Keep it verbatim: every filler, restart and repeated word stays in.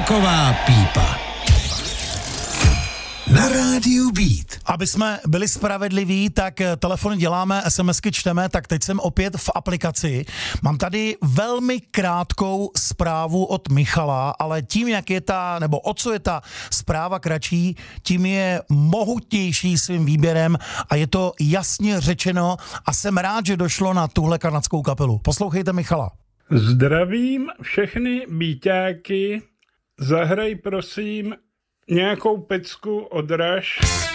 Taková pípa. Na rádiu Beat. Aby jsme byli spravedliví, tak telefony děláme, SMSky čteme, tak teď jsem opět v aplikaci. Mám tady velmi krátkou zprávu od Michala, ale tím, jak je ta, nebo o co je ta zpráva kratší, tím je mohutnější svým výběrem a je to jasně řečeno a jsem rád, že došlo na tuhle kanadskou kapelu. Poslouchejte Michala. Zdravím všechny bíťáky, zahraj prosím nějakou pecku od Rush.